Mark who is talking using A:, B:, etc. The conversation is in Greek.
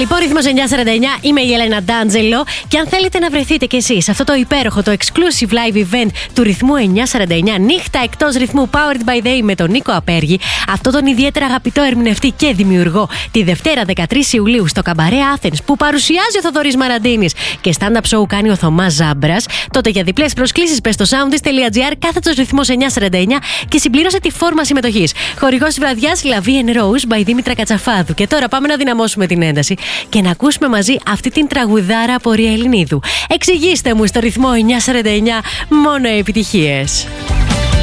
A: Λοιπόν, ρυθμός 949, είμαι η Έλενα Ντάντζελο. Και αν θέλετε να βρεθείτε κι εσείς σε αυτό το υπέροχο, το exclusive live event του ρυθμού 949, νύχτα εκτός ρυθμού Powered by Day με τον Νίκο Απέργη, αυτό τον ιδιαίτερα αγαπητό ερμηνευτή και δημιουργό, τη Δευτέρα 13 Ιουλίου στο Καμπαρέ Athens, που παρουσιάζει ο Θοδωρής Μαραντίνης και stand-up show κάνει ο Θωμάς Ζάμπρας, τότε για διπλές προσκλήσεις πες στο soundis.gr /ρυθμός 949 και συμπλήρωσε τη φόρμα συμμετοχής. Χορηγός της βραδιάς Lave and Rose by Δήμητρα Κατσαφάδου. Και τώρα πάμε να δυναμώσουμε την ένταση και να ακούσουμε μαζί αυτή την τραγουδάρα από Ρία Ελληνίδου. Εξηγήστε μου στο ρυθμό 949 μόνο επιτυχίες.